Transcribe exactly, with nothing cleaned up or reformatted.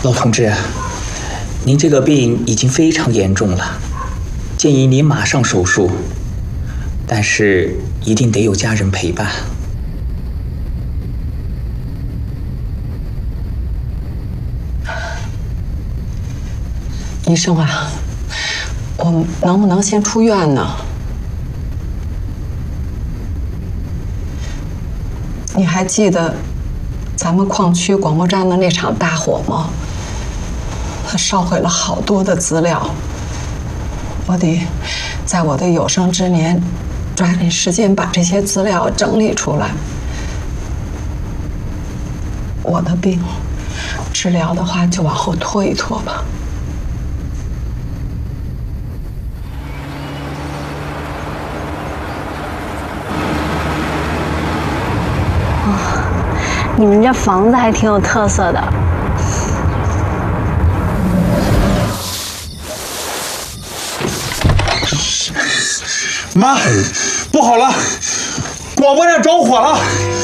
老同志，您这个病已经非常严重了，建议您马上手术，但是一定得有家人陪伴。 医生啊，我能不能先出院呢？你还记得咱们矿区广播站的那场大火吗？它烧毁了好多的资料，我得在我的有生之年抓紧时间把这些资料整理出来。我的病治疗的话，就往后拖一拖吧。 你们这房子还挺有特色的。 妈，不好了，广播站着火了！